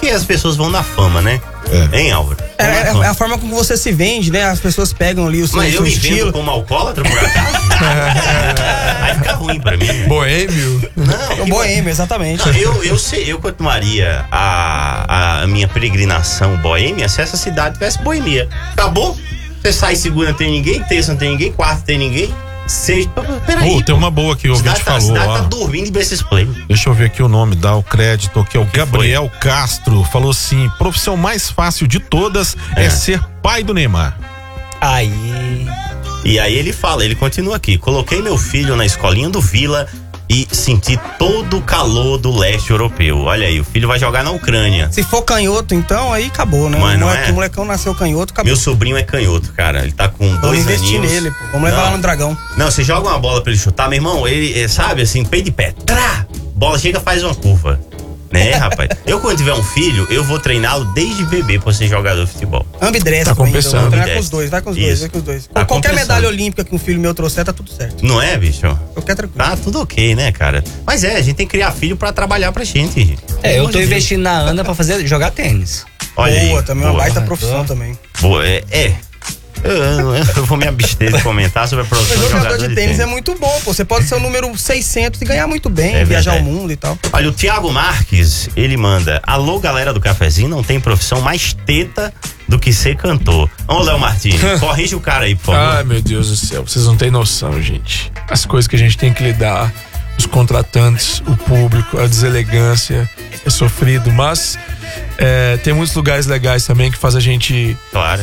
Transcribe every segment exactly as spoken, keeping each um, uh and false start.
que as pessoas vão na fama, né? É. Hein, Álvaro? É, é, é a forma como você se vende, né? As pessoas pegam ali o seu, Mas eu seu me estilo. vendo como alcoólatra, por acaso? Aí fica ruim pra mim. Boêmio. Não, Um boêmio, exatamente. Não, eu, eu, sei, eu continuaria a, a minha peregrinação boêmia se essa cidade tivesse boemia. Acabou? Você sai segunda, não tem ninguém, terça não tem ninguém, quarta não tem ninguém. Seja, peraí. Oh, tem uma boa que o ouvinte tá, falou. A cidade ó. tá dormindo em berço play. Deixa eu ver aqui o nome, dá o crédito aqui, é o Gabriel foi? Castro. Falou assim: profissão mais fácil de todas é, é ser pai do Neymar. Aí. E aí ele fala, ele continua aqui: coloquei meu filho na escolinha do Vila e senti todo o calor do leste europeu. Olha aí, o filho vai jogar na Ucrânia. Se for canhoto, então, aí acabou, né? Mas o, não moleque, é? o molecão nasceu canhoto, acabou. Meu sobrinho é canhoto, cara. Ele tá com Vamos dois investir aninhos. nele, pô. Vamos levar Não. lá no Dragão. Não, você joga uma bola pra ele chutar, meu irmão, ele, é, sabe, assim, peito de pé. Trá! Bola chega, faz uma curva. Né, rapaz? Eu, quando tiver um filho, eu vou treiná-lo desde bebê pra ser jogador de futebol. Ambidestro. Tá compensando. Vou treinar com Ambidestro. os dois, vai com os Isso. dois, vai com os dois. Tá Qualquer compensando. medalha olímpica que um filho meu trouxer, tá tudo certo. Não é, bicho? Eu quero tranquilo. Tá tudo ok, né, cara? Mas é, a gente tem que criar filho pra trabalhar pra gente. É, eu Pelo tô amor de investindo na Ana pra fazer, jogar tênis. Olha Boa, aí, também é uma boa. baita Ah, profissão tô. também. Boa, é. é. Eu, eu- eu vou me abster de comentar sobre a Mas profissão de jogador jogador de tênis é muito bom, pô. Você pode ser o número seiscentos e ganhar muito bem, É viajar verdade. o mundo e tal. Olha, o Thiago Marques, ele manda: alô, galera do cafezinho, não tem profissão mais teta do que ser cantor. Ô, Léo Martins, corrige o cara aí, por favor. Ai, meu Deus do céu, vocês não têm noção, gente. As coisas que a gente tem que lidar, os contratantes, o público, a deselegância, é sofrido, mas é, tem muitos lugares legais também que faz a gente Claro.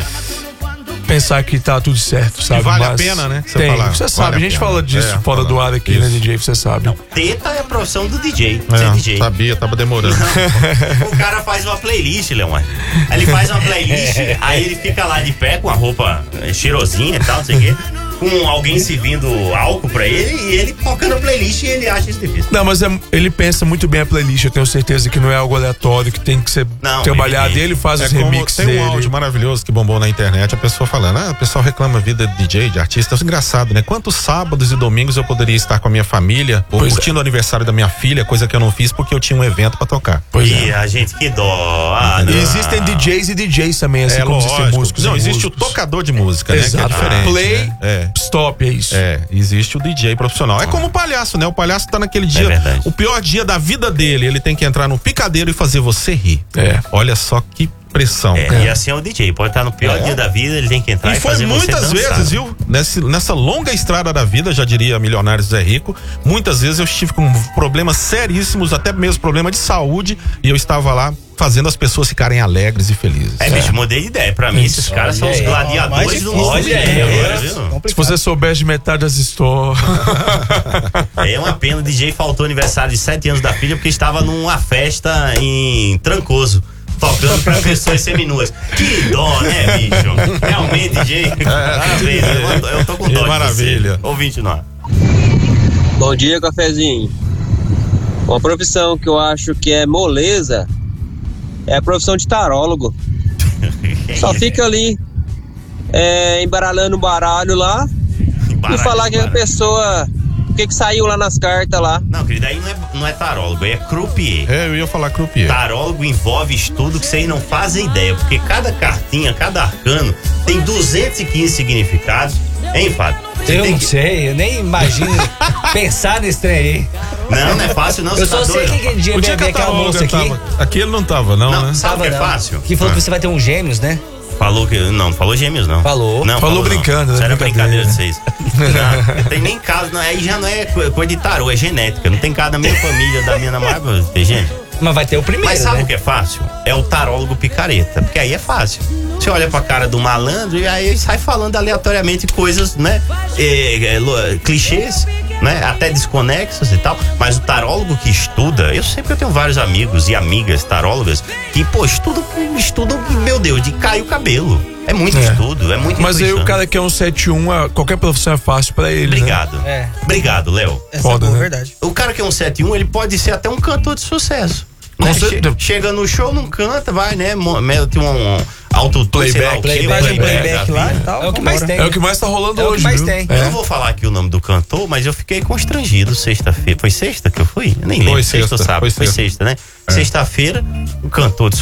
pensar que tá tudo certo, sabe? E vale a Mas pena, né? Você Tem, falar, você vale sabe, a a gente pena. fala disso É, fora fala. do ar aqui, Isso. né, D J, você sabe. Teta é a profissão do D J. Ser É, D J. sabia, tava demorando. O cara faz uma playlist, Leão. Aí ele faz uma playlist, aí ele fica lá de pé com a roupa eh, cheirosinha e tal, não sei o quê, com alguém servindo álcool pra ele e ele tocando a playlist e ele acha isso difícil. Não, mas é- ele pensa muito bem a playlist, eu tenho certeza que não é algo aleatório, que tem que ser Não, trabalhado. evidente. Ele faz É os como remixes tem dele. um áudio maravilhoso que bombou na internet, a pessoa falando: ah, o pessoal reclama a vida de D J, de artista. É engraçado, né? Quantos sábados e domingos eu poderia estar com a minha família ou Pois curtindo o aniversário da minha filha, coisa que eu não fiz porque eu tinha um evento pra tocar. Pois E é. a gente, que dó. Ah, E não. existem D Js e D Js também, assim É como existem lógico. músicos. Não, e existe músicos. o tocador de música, né? Exato. Que é diferente. Play, né? É. stop, é isso. É, existe o D J profissional. É como o palhaço, né? O palhaço tá naquele dia, verdade. o pior dia da vida dele, ele tem que entrar num picadeiro e fazer você rir. É. Olha só que pressão. É, e assim é o D J, pode estar no pior dia da vida, ele tem que entrar e, E foi fazer muitas você dançar. vezes, viu? Nessa, nessa longa estrada da vida, já diria Milionário Zé Rico, muitas vezes eu estive com problemas seríssimos, até mesmo problema de saúde, e eu estava lá fazendo as pessoas ficarem alegres e felizes. É, bicho, mudei de ideia. Pra mim, esses caras são os aí. gladiadores Mais do difícil, mundo. olha aí, agora, é. viu? Se Complicado. você soubesse de metade das histórias. É uma pena, o D J faltou aniversário de sete anos da filha porque estava numa festa em Trancoso, tocando para pessoas seminuas. Que dó, né, bicho? Realmente, D J, parabéns. Eu, eu tô com Que dó de maravilha. você. Ouvinte não. Bom dia, cafezinho. Uma profissão que eu acho que é moleza é a profissão de tarólogo. Só fica ali é, embaralhando o baralho lá e falar que a pessoa, o que que saiu lá nas cartas lá. Não, querido, aí não é, não é tarólogo, aí é croupier. É, eu ia falar croupier. Tarólogo envolve estudo que vocês não fazem ideia, porque cada cartinha, cada arcano tem duzentos e quinze significados, hein, Fábio? Você Eu tem não que- sei, eu nem imagino pensar nesse trem aí. Não, não é fácil, não. Eu você tá só sei doido. que dia O dia que bebê a aquela taróloga moça aqui. tava. Aqui ele não tava, não, Não, né? sabe o que é não. fácil? Que falou que você vai ter uns gêmeos, né? Falou que. Não, não falou gêmeos, não. Falou. Não, Falou não. brincando, né? Isso era Brincadeira. brincadeira de vocês. Não, tem nem caso, não, aí já não é co- coisa de tarô, é genética. Não tem caso da minha família, da minha namorada, tem gente. Mas vai ter o primeiro, Mas sabe né? o que é fácil? É o tarólogo picareta, porque aí é fácil. Você olha pra cara do malandro e aí ele sai falando aleatoriamente coisas, né? É, é, lo- clichês, né? Até desconexos e tal. Mas o tarólogo que estuda, eu sei que eu tenho vários amigos e amigas tarólogas que, pô, estudam, estudam, meu Deus, de cair o cabelo. É muito É. estudo, é muito Mas aí intuição. o cara que é um sete um, a- qualquer profissão é fácil pra ele. Obrigado. É. Obrigado, Léo. Essa Foda, é boa, né? verdade. O cara que é um sete um, ele pode ser até um cantor de sucesso. Com Né? certeza. Che- Chega no show, não canta, vai, né? mo- Mete um, um autotune, sei lá o quê, Playback, um Faz um playback playback da lá vida. e tal. É o que mais vambora. tem. É o que mais tá rolando É o que hoje, mais viu? tem. Eu É. não vou falar aqui o nome do cantor, mas eu fiquei constrangido sexta-feira. Foi sexta que eu fui? Eu nem lembro. Foi Sexta ou sexta, sábado. foi Foi sexta. sexta, né? Sexta-feira, um cantor de